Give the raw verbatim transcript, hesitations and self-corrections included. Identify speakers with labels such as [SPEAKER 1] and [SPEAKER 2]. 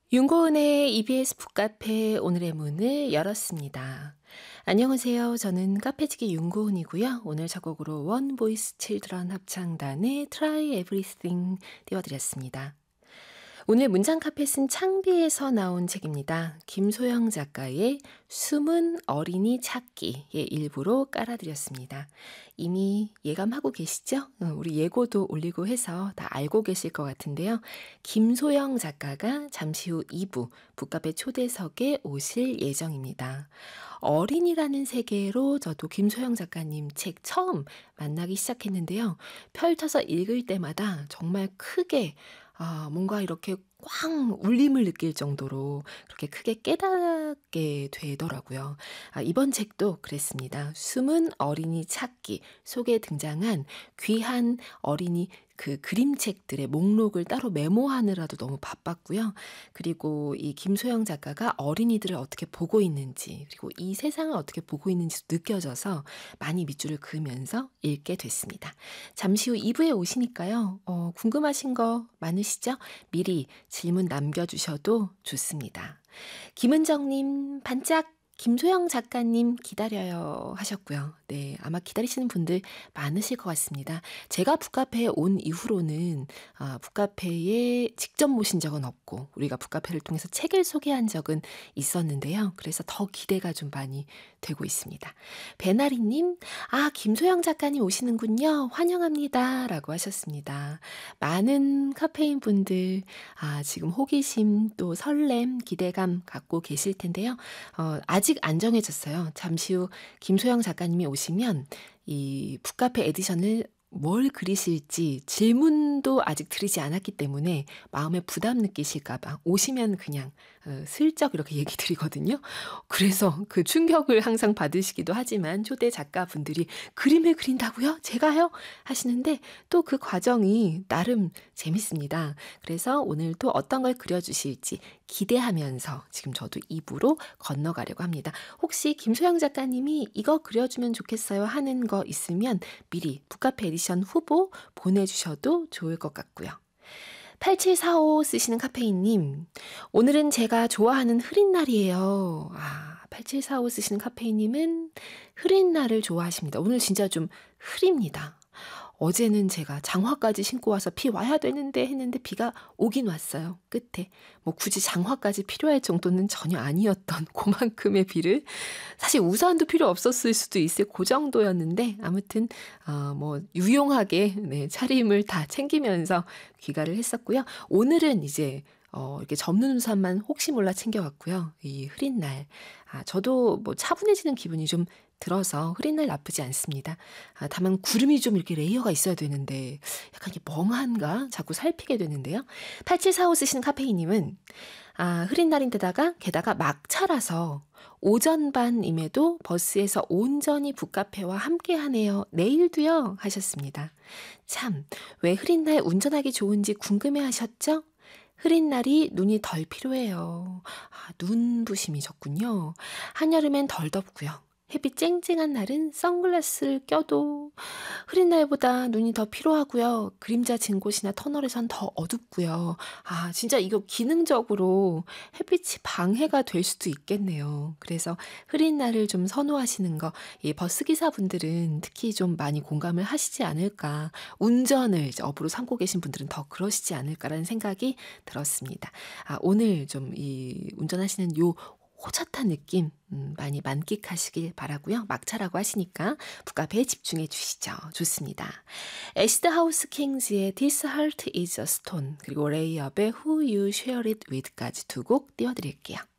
[SPEAKER 1] 윤고은의 이비에스 북카페 오늘의 문을 열었습니다. 안녕하세요. 저는 카페지기 윤고은이고요. 오늘 작곡으로 원 보이스 칠드런 합창단의 Try Everything 띄워드렸습니다. 오늘 문장 카페 쓴 창비에서 나온 책입니다. 김소영 작가의 숨은 어린이 찾기의 일부로 깔아드렸습니다. 이미 예감하고 계시죠? 우리 예고도 올리고 해서 다 알고 계실 것 같은데요. 김소영 작가가 잠시 후 이 부 북카페 초대석에 오실 예정입니다. 어린이라는 세계로 저도 김소영 작가님 책 처음 만나기 시작했는데요. 펼쳐서 읽을 때마다 정말 크게 아, 뭔가 이렇게 꽝 울림을 느낄 정도로 그렇게 크게 깨닫게 되더라고요. 아, 이번 책도 그랬습니다. 숨은 어린이 찾기 속에 등장한 귀한 어린이 그 그림책들의 목록을 따로 메모하느라도 너무 바빴고요. 그리고 이 김소영 작가가 어린이들을 어떻게 보고 있는지 그리고 이 세상을 어떻게 보고 있는지 느껴져서 많이 밑줄을 그으면서 읽게 됐습니다. 잠시 후 이 부에 오시니까요. 어, 궁금하신 거 많으시죠? 미리 질문 남겨주셔도 좋습니다. 김은정님 반짝 김소영 작가님 기다려요 하셨고요. 네, 아마 기다리시는 분들 많으실 것 같습니다. 제가 북카페에 온 이후로는 아, 북카페에 직접 모신 적은 없고 우리가 북카페를 통해서 책을 소개한 적은 있었는데요. 그래서 더 기대가 좀 많이 되고 있습니다. 배나리님, 아 김소영 작가님 오시는군요. 환영합니다. 라고 하셨습니다. 많은 카페인 분들 아, 지금 호기심 또 설렘 기대감 갖고 계실 텐데요. 어, 아직 안 정해졌어요. 잠시 후 김소영 작가님이 오시면 이 북카페 에디션을 뭘 그리실지 질문도 아직 드리지 않았기 때문에 마음에 부담 느끼실까봐 오시면 그냥 어, 슬쩍 이렇게 얘기 드리거든요. 그래서 그 충격을 항상 받으시기도 하지만 초대 작가분들이 그림을 그린다고요? 제가요? 하시는데 또 그 과정이 나름 재밌습니다. 그래서 오늘 또 어떤 걸 그려주실지 기대하면서 지금 저도 이 부로 건너가려고 합니다. 혹시 김소영 작가님이 이거 그려주면 좋겠어요 하는 거 있으면 미리 북카페 에디션 후보 보내주셔도 좋을 것 같고요. 팔칠사오 쓰시는 카페인님, 오늘은 제가 좋아하는 흐린 날이에요. 아, 팔칠사오 쓰시는 카페인님은 흐린 날을 좋아하십니다. 오늘 진짜 좀 흐립니다. 어제는 제가 장화까지 신고 와서 비 와야 되는데 했는데 비가 오긴 왔어요. 끝에. 뭐 굳이 장화까지 필요할 정도는 전혀 아니었던 그만큼의 비를 사실 우산도 필요 없었을 수도 있을 그 정도였는데 아무튼 어, 뭐 유용하게 네, 차림을 다 챙기면서 귀가를 했었고요. 오늘은 이제 어, 이렇게 접는 우산만 혹시 몰라 챙겨왔고요. 이 흐린 날. 아, 저도 뭐 차분해지는 기분이 좀 들어서 흐린 날 나쁘지 않습니다. 아, 다만 구름이 좀 이렇게 레이어가 있어야 되는데 약간 이게 멍한가? 자꾸 살피게 되는데요. 팔칠사오 쓰시는 카페이님은 아, 흐린 날인데다가 게다가 막차라서 오전 반임에도 버스에서 온전히 북카페와 함께하네요. 내일도요? 하셨습니다. 참, 왜 흐린 날 운전하기 좋은지 궁금해 하셨죠? 흐린 날이 눈이 덜 필요해요. 아, 눈부심이셨군요. 한여름엔 덜 덥고요. 햇빛 쨍쨍한 날은 선글라스를 껴도 흐린 날보다 눈이 더 필요하고요. 그림자 진 곳이나 터널에선 더 어둡고요. 아, 진짜 이거 기능적으로 햇빛이 방해가 될 수도 있겠네요. 그래서 흐린 날을 좀 선호하시는 거, 이 버스기사분들은 특히 좀 많이 공감을 하시지 않을까. 운전을 이제 업으로 삼고 계신 분들은 더 그러시지 않을까라는 생각이 들었습니다. 아, 오늘 좀 이 운전하시는 요 호젓한 느낌 음, 많이 만끽하시길 바라고요. 막차라고 하시니까 북카페에 집중해 주시죠. 좋습니다. 애시드 하우스 킹즈의 This Heart is a Stone 그리고 레이업의 Who You Share It With까지 두 곡 띄워드릴게요.